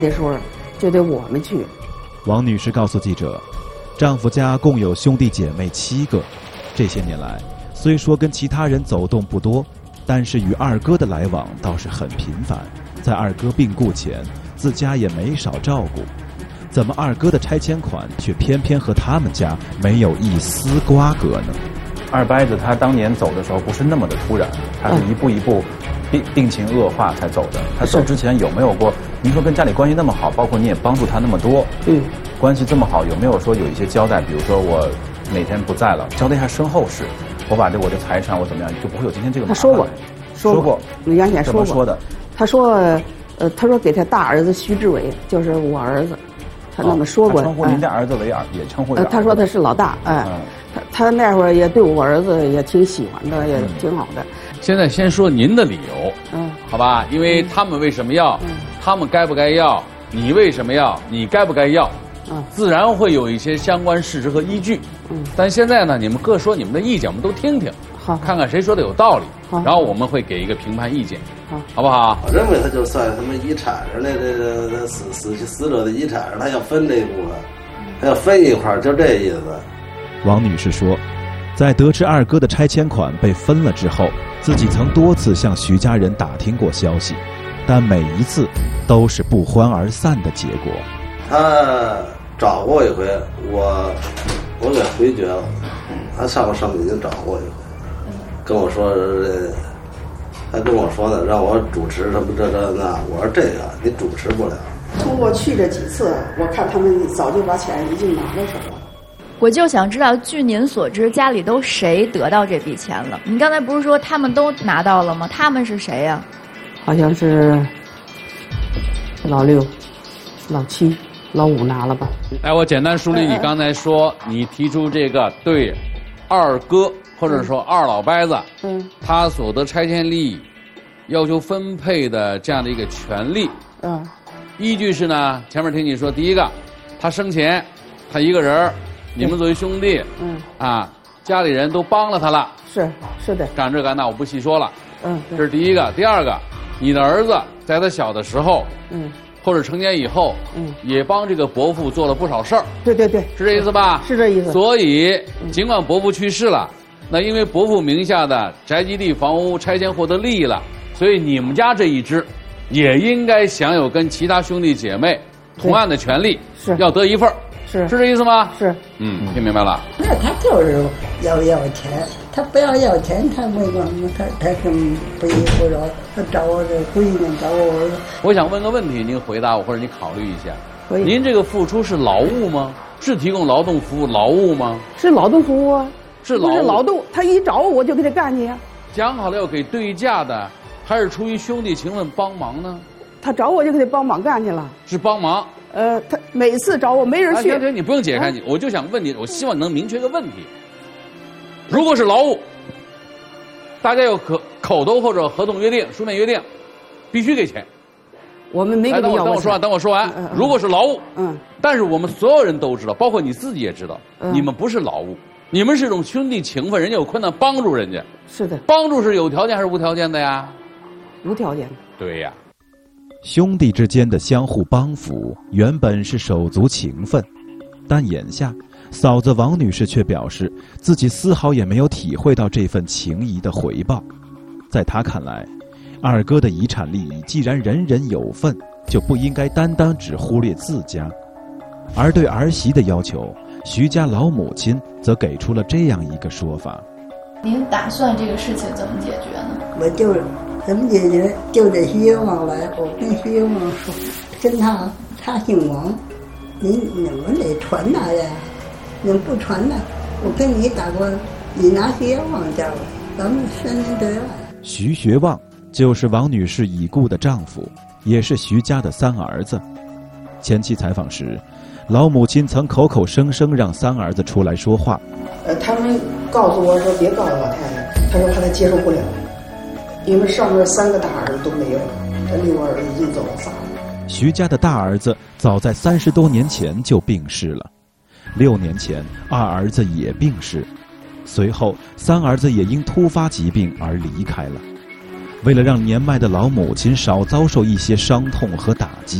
那时候就得我们去。 王女士告诉记者，丈夫家共有兄弟姐妹7个，这些年来虽说跟其他人走动不多，但是与二哥的来往倒是很频繁。在二哥病故前，自家也没少照顾。怎么二哥的拆迁款却偏偏和他们家没有一丝瓜葛呢？ 二伯子他当年走的时候不是那么的突然，他是一步一步病情恶化才走的。他走之前有没有过？您说跟家里关系那么好，包括你也帮助他那么多，关系这么好，有没有说有一些交代？比如说我哪天不在了，交代一下身后事，我把我的财产我怎么样，就不会有今天这个麻烦。 他说过，原先说过。 怎么说的？ 他说给他大儿子徐志伟，就是我儿子，他那么说过。 称呼您的儿子为也称呼。 他说他是老大，他那会儿也对我儿子也挺喜欢的，也挺好的。 现在先说您的理由，好吧？因为他们为什么要，他们该不该要，你为什么要，你该不该要，自然会有一些相关事实和依据。但现在呢，你们各说你们的意见，我们都听听，看看谁说的有道理，然后我们会给一个评判意见，好不好？ 我认为他就算什么遗产上的这死者的遗产上，他要分这一部分，他要分一块，就这意思。 王女士说，在得知二哥的拆迁款被分了之后，自己曾多次向徐家人打听过消息，但每一次都是不欢而散的结果。 他找过一回，我给回绝了。他上北京找过一回，跟我说还跟我说呢，让我主持什么这那。我说这个你主持不了。 通过去这几次，我看他们早就把钱已经拿到手了。 我就想知道，据您所知，家里都谁得到这笔钱了？你刚才不是说他们都拿到了吗？他们是谁呀？ 好像是老6、老7、老5拿了吧？ 来，我简单梳理你刚才说，你提出这个对二哥或者说二老伯子，他所得拆迁利益要求分配的这样的一个权利，依据是呢，前面听你说，第一个，他生前他一个人。你们作为兄弟，家里人都帮了他了， 是的， 干这干那我不细说了，这是第一个。第二个，你的儿子在他小的时候，或者成年以后，也帮这个伯父做了不少事儿， 对， 是这意思吧？ 是这意思。 所以，尽管伯父去世了，那因为伯父名下的宅基地、房屋拆迁获得利益了，所以你们家这一支，也应该享有跟其他兄弟姐妹同样的权利，要得一份儿。是这意思吗？ 是， 听明白了。 那他就是要钱，他不要钱，他为什么他更不依不饶？他找我这闺女，找我儿子。 我想问个问题，您回答我，或者你考虑一下。您这个付出是劳务吗？是提供劳动服务劳务吗？ 是劳动服务啊， 是劳动。他一找我就给他干去呀。 讲好了要给对价的，还是出于兄弟情分帮忙呢？ 他找我就给他帮忙干去了。 是帮忙。 他每次找我没人去。 行，你不用解开我就想问你，我希望能明确个问题。如果是劳务，大家有口头或者合同约定、书面约定，必须给钱。 我们没给他要过钱。 等我说完。如果是劳务，但是我们所有人都知道，包括你自己也知道，你们不是劳务，你们是一种兄弟情分，人家有困难帮助人家。 是的。 帮助是有条件还是无条件的呀？ 无条件的。 对呀。 兄弟之间的相互帮扶原本是手足情分，但眼下嫂子王女士却表示自己丝毫也没有体会到这份情谊的回报。在她看来，二哥的遗产利益既然人人有份，就不应该单单只忽略自家。而对儿媳的要求，徐家老母亲则给出了这样一个说法： 您打算这个事情怎么解决呢？ 我就怎么解决？就得徐元旺来，我跟徐元旺说，跟他姓王，你们得传他呀，你不传他，我跟你打官司，你拿徐元旺家了，咱们3年对外。 徐学旺就是王女士已故的丈夫，也是徐家的3儿子。前期采访时，老母亲曾口口声声让3儿子出来说话。 他们告诉我说别告诉老太太，他说怕他接受不了。因为上面3个大儿子都没有了，他6个儿子已经走了3了。 徐家的大儿子早在30多年前就病逝了，6年前2儿子也病逝，随后3儿子也因突发疾病而离开了。为了让年迈的老母亲少遭受一些伤痛和打击，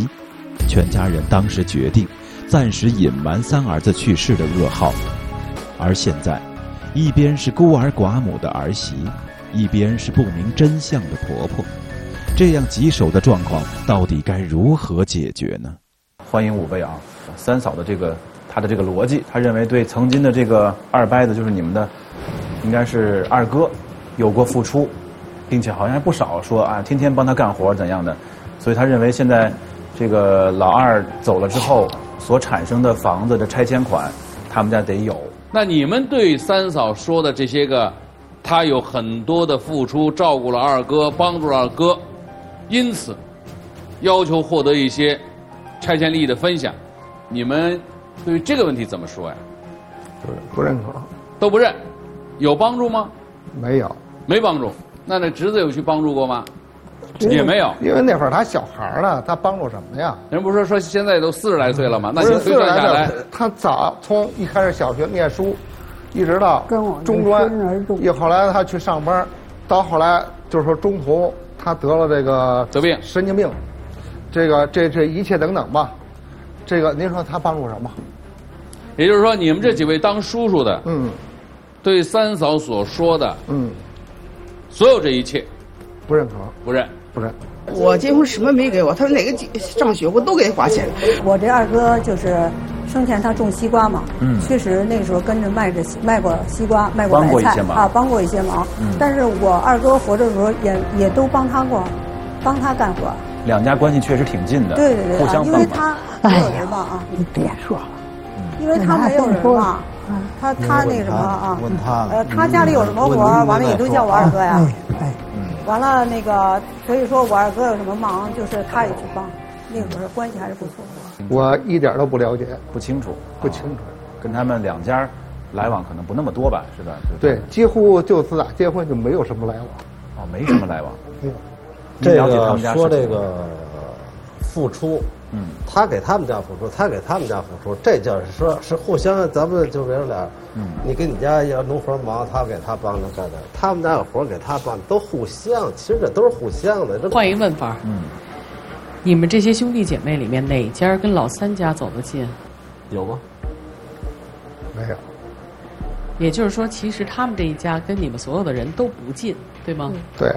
全家人当时决定暂时隐瞒三儿子去世的噩耗。而现在，一边是孤儿寡母的儿媳，一边是不明真相的婆婆，这样棘手的状况到底该如何解决呢？ 欢迎5位啊！三嫂的他的这个逻辑，他认为对曾经的这个二伯子，就是你们的，应该是二哥，有过付出，并且好像还不少，说啊天天帮他干活怎样的，所以他认为现在这个老二走了之后所产生的房子的拆迁款，他们家得有。 那你们对三嫂说的这些个，他有很多的付出，照顾了二哥，帮助了二哥，因此要求获得一些拆迁利益的分享，你们对于这个问题怎么说呀？ 不认可， 都不认，有帮助吗？ 没有， 没帮助。那侄子有去帮助过吗？也没有， 因为那会儿他小孩呢，他帮助什么呀？ 人不是说现在都40来岁了吗？那不是你推算下来， 他早从一开始小学念书，一直到中专，后来他去上班，到后来就是说中途他得了这个得病， 神经病，这一切等等吧，这个您说他帮助什么？ 也就是说，你们这几位当叔叔的，对三嫂所说的，所有这一切， 不认可， 不认。 不认。 我结婚什么没给我，他说哪个上学我都给他花钱。 我这二哥就是生前他种西瓜嘛，确实那个时候跟着卖过西瓜，卖过白菜啊，帮过一些忙。但是我二哥活着的时候也都帮他过，帮他干活。 两家关系确实挺近的， 对， 互相因为他没有人嘛啊， 你别说了， 因为他没有人嘛，他那个什么啊， 问他他家里有什么活，完了也都叫我二哥呀。完了那个，所以说我二哥有什么忙，就是他也去帮，那会儿关系还是不错的。 我一点都不了解， 不清楚， 跟他们两家来往可能不那么多吧，是吧？ 对，几乎就自打结婚就没有什么来往。 哦，没什么来往。 没有。 这个说这个付出，他给他们家付出，他给他们家付出，这就是说是互相，咱们就别俩，你给你家要农活忙，他给他帮着干的，他们家有活给他帮，都互相，其实这都是互相的。 换一个问法，你们这些兄弟姐妹里面哪家跟老三家走得近？ 有吗？ 没有。 也就是说，其实他们这一家跟你们所有的人都不近，对吗？ 对。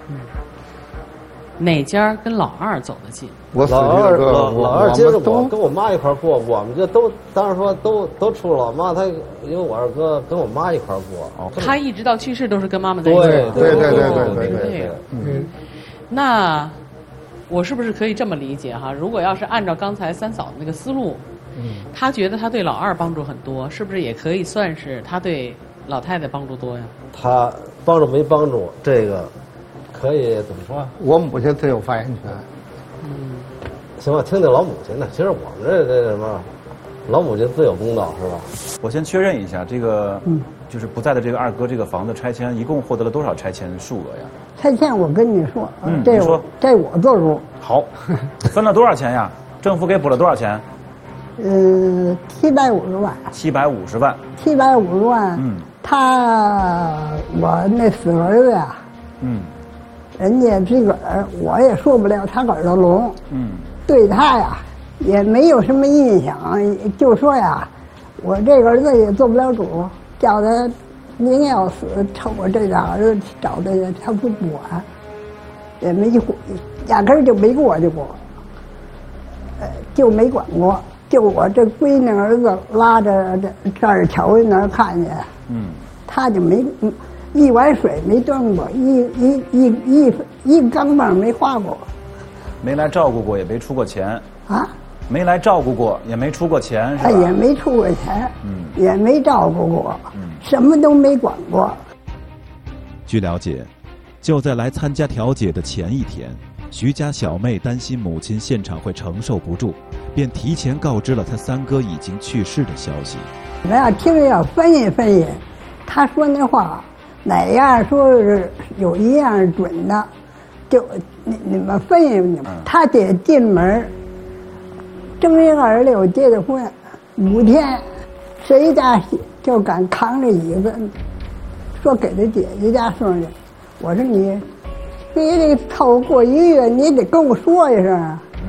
哪家跟老二走得近？ 老二接着我跟我妈一块过，我们这都当然说都出了老妈，他因为我二哥跟我妈一块过。 他一直到去世都是跟妈妈在一起。 对。 那我是不是可以这么理解哈？如果要是按照刚才三嫂的那个思路，他觉得他对老二帮助很多，是不是也可以算是他对老太太帮助多呀？ 他帮助没帮助这个？可以怎么说？ 我母亲最有发言权。 行吧，听听老母亲的。其实我们这什么，老母亲自有公道，是吧？ 我先确认一下，这个就是不在的这个二哥这个房子拆迁，一共获得了多少拆迁数额呀？ 拆迁我跟你说，这我做主。 好，分了多少钱呀？政府给补了多少钱 ？750万。 750万。 750万。我那死儿子呀。人家自个儿，我也说不了他个儿的聋，对他呀也没有什么印象，就说呀，我这个儿子也做不了主，叫他宁要死，瞅我这俩儿子找的人，他不管，也没压根儿就没过去过，就没管过，就我这闺女儿子拉着这儿瞧见那儿看见，他就没。一碗水没端过，一钢镚没花过， 没来照顾过，也没出过钱啊， 没来照顾过，也没出过钱，是吧？ 也没出过钱，也没照顾过，什么都没管过。 据了解，就在来参加调解的前一天，徐家小妹担心母亲现场会承受不住，便提前告知了她三哥已经去世的消息。 我要听着要分析分析，他说那话。哪样说是有一样准的，就你们分析分析。他得进门，正月26结的婚，5天，谁家就敢扛着椅子，说给他姐姐家送去。我说你得凑过1个月，你得跟我说一声啊。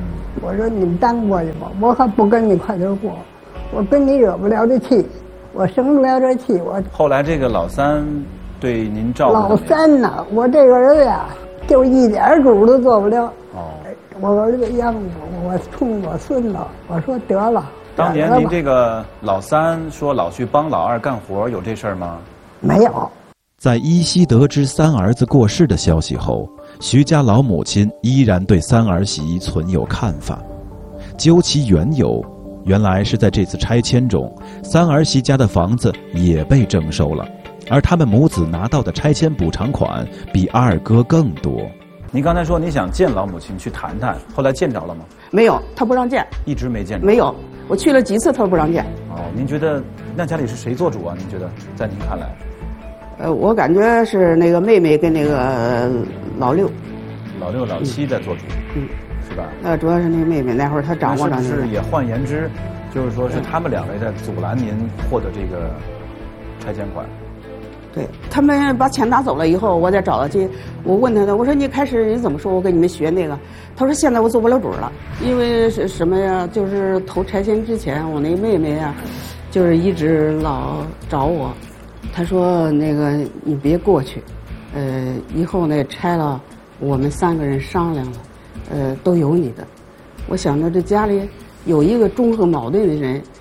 我说你单过去吧，我可不跟你快点过，我跟你惹不了这气，我生不了这气。我后来这个老三对您照顾老三呢，我这个儿子呀，就一点主都做不了。哦，我儿子养我冲我孙子，我说得了。 当年您这个老三说老去帮老二干活，有这事儿吗？ 没有。 在依稀得知三儿子过世的消息后，徐家老母亲依然对三儿媳存有看法。究其缘由，原来是在这次拆迁中，三儿媳家的房子也被征收了，而他们母子拿到的拆迁补偿款比二哥更多。 您刚才说你想见老母亲去谈谈，后来见着了吗？ 没有，他不让见， 一直没见着。 没有，我去了几次，他不让见。 哦，您觉得那家里是谁做主啊？您觉得，在您看来？ 我感觉是那个妹妹跟那个老六、 老七在做主，是吧？ 主要是那个妹妹，那会儿她掌握着。 是也换言之，就是说是他们两位在阻拦您获得这个拆迁款。 对，他们把钱拿走了以后，我再找他去，我问他呢，我说你开始你怎么说？我跟你们学那个，他说现在我做不了主了，因为是什么呀？就是投拆迁之前，我那妹妹呀，就是一直老找我。他说：“那个，你别过去，以后呢拆了，我们3个人商量了，都有你的。我想着这家里有一个综合矛盾的人，